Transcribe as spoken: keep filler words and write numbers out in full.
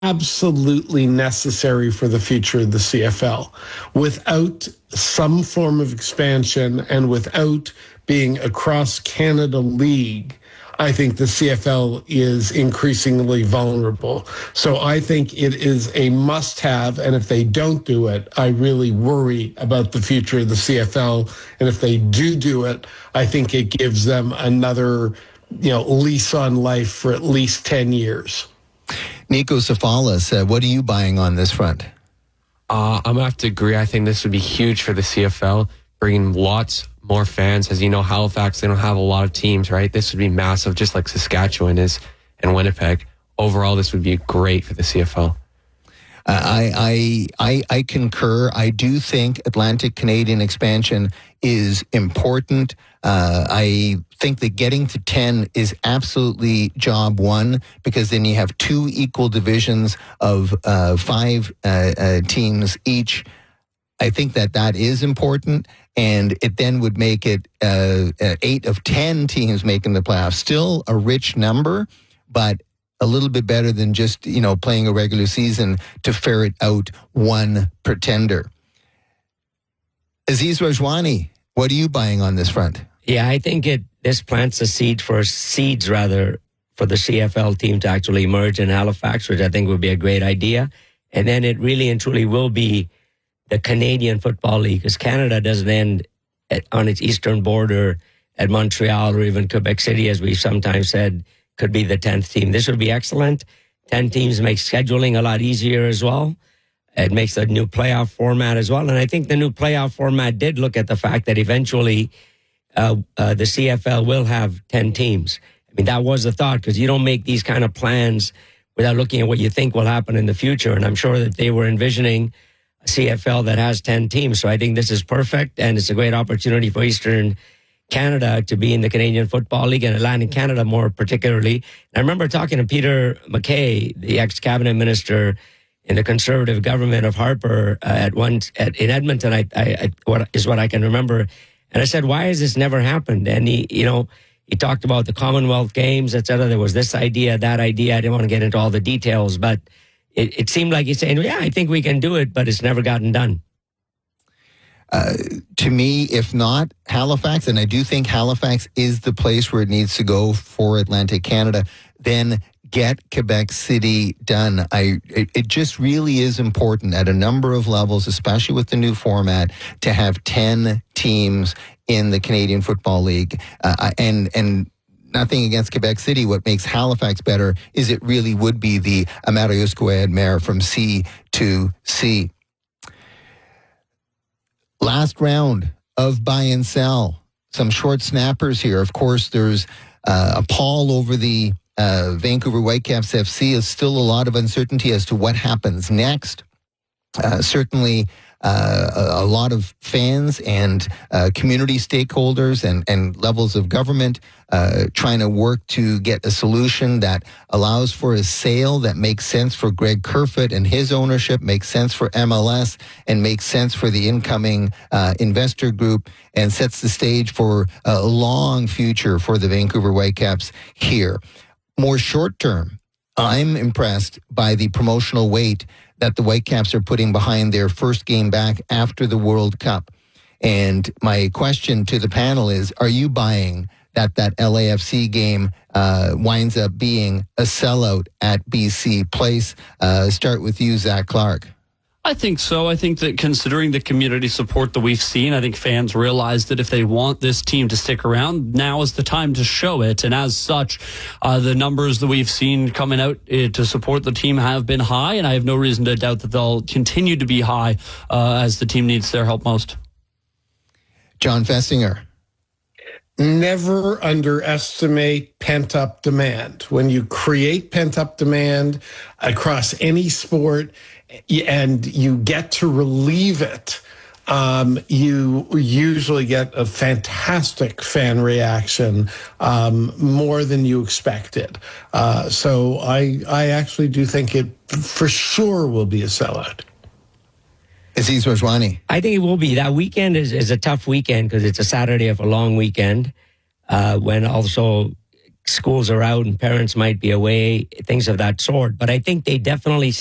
absolutely necessary for the future of the C F L. Without some form of expansion and without being a cross-Canada league, I think the C F L is increasingly vulnerable. So I think it is a must-have, and if they don't do it, I really worry about the future of the C F L. And if they do do it, I think it gives them another, you know, lease on life for at least ten years. Nico Safalas, uh, what are you buying on this front? Uh, I'm going to have to agree. I think this would be huge for the C F L, bringing lots more fans. As you know, Halifax, they don't have a lot of teams, right? This would be massive, just like Saskatchewan is and Winnipeg. Overall, this would be great for the C F L. I, I, I, I concur. I do think Atlantic Canadian expansion is important. Uh, I think that getting to ten is absolutely job one, because then you have two equal divisions of uh, five uh, uh, teams each. I think that that is important, and it then would make it uh, uh, eight of ten teams making the playoffs. Still a rich number, but a little bit better than just, you know, playing a regular season to ferret out one pretender. Aziz Rajwani, what are you buying on this front? Yeah, I think it this plants a seed for seeds rather for the C F L team to actually emerge in Halifax, which I think would be a great idea. And then it really and truly will be the Canadian Football League, because Canada doesn't end at, on its eastern border at Montreal or even Quebec City, as we sometimes said, could be the tenth team. This would be excellent. ten teams makes scheduling a lot easier as well. It makes the new playoff format as well. And I think the new playoff format did look at the fact that eventually uh, uh, the C F L will have ten teams. I mean, that was the thought, because you don't make these kind of plans without looking at what you think will happen in the future. And I'm sure that they were envisioning a C F L that has ten teams. So I think this is perfect, and it's a great opportunity for Eastern Canada to be in the Canadian Football League, and Atlantic Canada more particularly. And I remember talking to Peter MacKay, the ex-cabinet minister in the Conservative government of Harper uh, at one at, in Edmonton. I, I, I what is what I can remember, and I said, "Why has this never happened?" And he, you know, he talked about the Commonwealth Games, et cetera. There was this idea, that idea. I didn't want to get into all the details, but it, it seemed like he's saying, "Yeah, I think we can do it," but it's never gotten done. Uh, to me, if not Halifax, and I do think Halifax is the place where it needs to go for Atlantic Canada, then get Quebec City done. I it, it just really is important at a number of levels, especially with the new format, to have ten teams in the Canadian Football League. Uh, and and nothing against Quebec City. What makes Halifax better is it really would be the Amateuskouad Mare from sea to sea. Last round of buy and sell. Some short snappers here. Of course, there's uh, a pall over the uh, Vancouver Whitecaps F C. There's still a lot of uncertainty as to what happens next. Uh, certainly, uh, a, a lot of fans and uh, community stakeholders and, and levels of government uh, trying to work to get a solution that allows for a sale that makes sense for Greg Kerfoot and his ownership, makes sense for M L S, and makes sense for the incoming uh, investor group, and sets the stage for a long future for the Vancouver Whitecaps here. More short term, I'm impressed by the promotional weight that the Whitecaps are putting behind their first game back after the World Cup. And my question to the panel is, are you buying that that L A F C game uh, winds up being a sellout at B C Place? Uh, start with you, Zach Clark. I think so. I think that considering the community support that we've seen, I think fans realize that if they want this team to stick around, now is the time to show it. And as such, uh, the numbers that we've seen coming out uh, to support the team have been high, and I have no reason to doubt that they'll continue to be high uh, as the team needs their help most. John Festinger. Never underestimate pent-up demand. When you create pent-up demand across any sport and you get to relieve it, um, you usually get a fantastic fan reaction, um, more than you expected. Uh, so I, I actually do think it for sure will be a sellout. Aziz Rajwani. I think it will be. That weekend is, is a tough weekend because it's a Saturday of a long weekend uh, when also schools are out and parents might be away, things of that sort. But I think they definitely